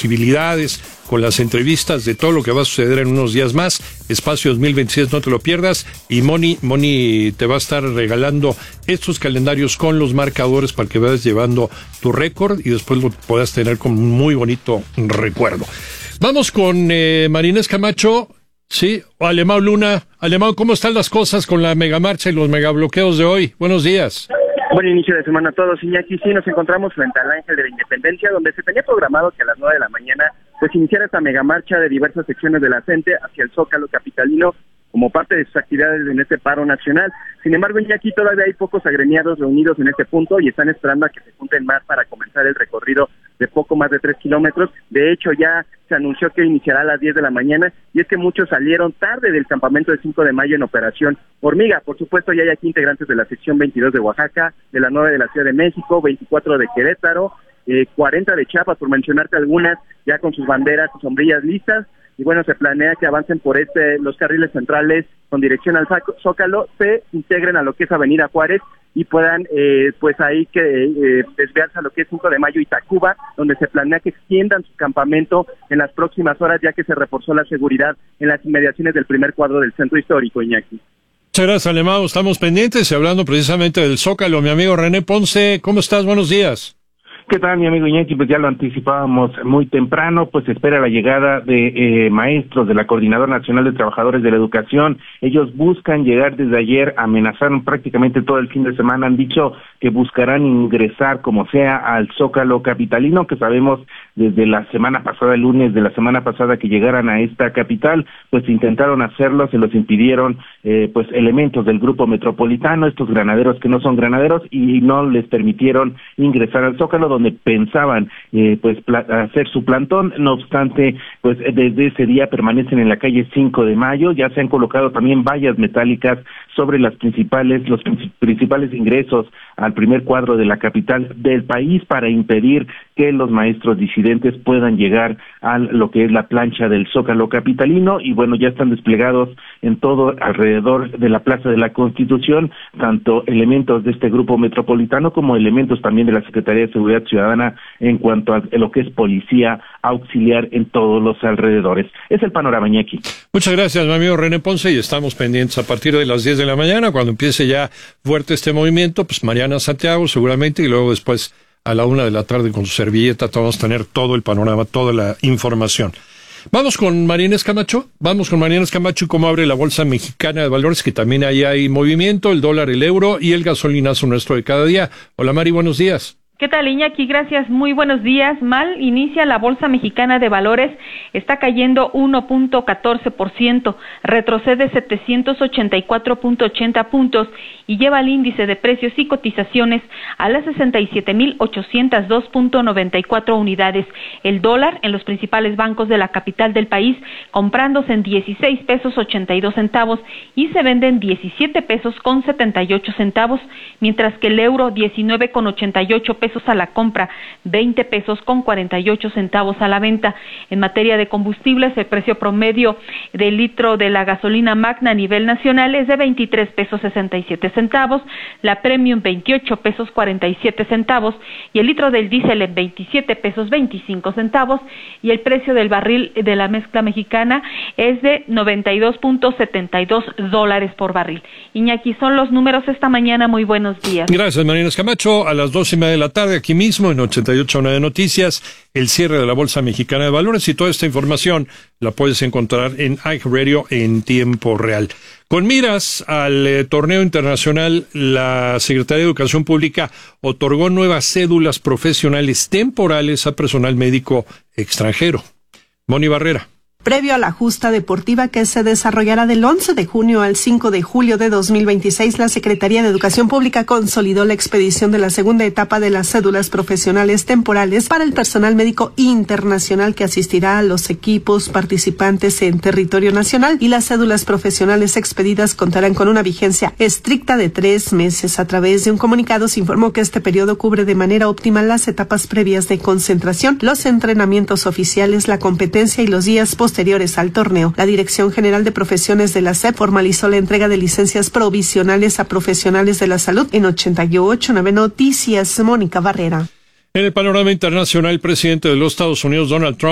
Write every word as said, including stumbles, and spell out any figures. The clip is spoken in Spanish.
posibilidades, con las entrevistas de todo lo que va a suceder en unos días más. Espacio dos mil veintiséis, no te lo pierdas. Y Moni, Moni te va a estar regalando estos calendarios con los marcadores para que vayas llevando tu récord y después lo puedas tener con un muy bonito recuerdo. Vamos con eh, Marinés Camacho, sí, o Alemão Luna. Alemão, ¿cómo están las cosas con la megamarcha y los megabloqueos de hoy? Buenos días. Buen inicio de semana a todos, Iñaki. Sí, nos encontramos frente al Ángel de la Independencia, donde se tenía programado que a las nueve de la mañana pues iniciara esta megamarcha de diversas secciones de la CENTE hacia el Zócalo capitalino como parte de sus actividades en este paro nacional. Sin embargo, Iñaki, todavía hay pocos agremiados reunidos en este punto y están esperando a que se junten más para comenzar el recorrido de poco más de tres kilómetros. De hecho, ya se anunció que iniciará a las diez de la mañana y es que muchos salieron tarde del campamento del cinco de mayo en Operación Hormiga. Por supuesto, ya hay aquí integrantes de la sección veintidós de Oaxaca, de la nueve de la Ciudad de México, veinticuatro de Querétaro, eh, cuarenta de Chiapas, por mencionarte algunas, ya con sus banderas y sombrillas listas. Y bueno, se planea que avancen por este los carriles centrales con dirección al Zócalo, se integren a lo que es Avenida Juárez y puedan eh, pues ahí que eh, desviarse a lo que es cinco de mayo y Tacuba, donde se planea que extiendan su campamento en las próximas horas, ya que se reforzó la seguridad en las inmediaciones del primer cuadro del centro histórico, Iñaki. Muchas gracias, Alemão. Estamos pendientes y hablando precisamente del Zócalo. Mi amigo René Ponce, ¿cómo estás? Buenos días. ¿Qué tal, mi amigo Iñaki? Pues ya lo anticipábamos muy temprano, pues se espera la llegada de eh, maestros de la Coordinadora Nacional de Trabajadores de la Educación. Ellos buscan llegar desde ayer, amenazaron prácticamente todo el fin de semana, han dicho que buscarán ingresar como sea al Zócalo capitalino, que sabemos desde la semana pasada, el lunes de la semana pasada que llegaran a esta capital, pues intentaron hacerlo, se los impidieron eh, pues elementos del grupo metropolitano, estos granaderos que no son granaderos, y no les permitieron ingresar al Zócalo, donde pensaban eh, pues pla- hacer su plantón. No obstante, pues desde ese día permanecen en la calle cinco de mayo, ya se han colocado también vallas metálicas sobre las principales, los principales ingresos al primer cuadro de la capital del país para impedir que los maestros disidentes puedan llegar a lo que es la plancha del Zócalo capitalino. Y bueno, ya están desplegados en todo alrededor de la Plaza de la Constitución, tanto elementos de este grupo metropolitano como elementos también de la Secretaría de Seguridad Ciudadana en cuanto a lo que es policía auxiliar en todos los alrededores. Es el panorama, Iñaki. Muchas gracias, mi amigo René Ponce, y estamos pendientes a partir de las diez de la mañana, cuando empiece ya fuerte este movimiento, pues Mariana Santiago seguramente, y luego después a la una de la tarde con su servilleta vamos a tener todo el panorama, toda la información. Vamos con Marinés Camacho, vamos con Marinés Camacho y cómo abre la Bolsa Mexicana de Valores, que también ahí hay movimiento, el dólar, el euro y el gasolinazo nuestro de cada día. Hola Mari, buenos días. ¿Qué tal, Iñaki? Gracias, muy buenos días. Mal inicia la Bolsa Mexicana de Valores, está cayendo uno punto catorce por ciento, retrocede setecientos ochenta y cuatro punto ochenta puntos y lleva el índice de precios y cotizaciones a las sesenta y siete mil ochocientos dos punto noventa y cuatro unidades. El dólar en los principales bancos de la capital del país comprándose en dieciséis pesos ochenta y dos centavos y se vende en diecisiete pesos con setenta y ocho centavos, mientras que el euro diecinueve con ochenta y ocho pesos a la compra, veinte pesos con cuarenta y ocho centavos a la venta. En materia de combustibles, el precio promedio del litro de la gasolina magna a nivel nacional es de veintitrés pesos sesenta y siete centavos, la premium veintiocho pesos cuarenta y siete centavos y el litro del diésel en veintisiete pesos veinticinco centavos y el precio del barril de la mezcla mexicana es de noventa y dos punto setenta y dos dólares por barril. Iñaki, son los números esta mañana. Muy buenos días. Gracias, Marinés Camacho. A las dos y media de la tarde, aquí mismo en ochenta y ocho punto nueve Noticias, el cierre de la Bolsa Mexicana de Valores, y toda esta información la puedes encontrar en iHeartRadio en tiempo real. Con miras al eh, torneo internacional, la Secretaría de Educación Pública otorgó nuevas cédulas profesionales temporales a personal médico extranjero. Moni Barrera. Previo a la justa deportiva que se desarrollará del once de junio al cinco de julio de dos mil veintiséis, la Secretaría de Educación Pública consolidó la expedición de la segunda etapa de las cédulas profesionales temporales para el personal médico internacional que asistirá a los equipos participantes en territorio nacional, y las cédulas profesionales expedidas contarán con una vigencia estricta de tres meses. A través de un comunicado se informó que este periodo cubre de manera óptima las etapas previas de concentración, los entrenamientos oficiales, la competencia y los días posteriores posteriores al torneo. La Dirección General de Profesiones de la S E P formalizó la entrega de licencias provisionales a profesionales de la salud en ochenta y ocho punto nueve Noticias. Mónica Barrera. En el panorama internacional, el presidente de los Estados Unidos, Donald Trump,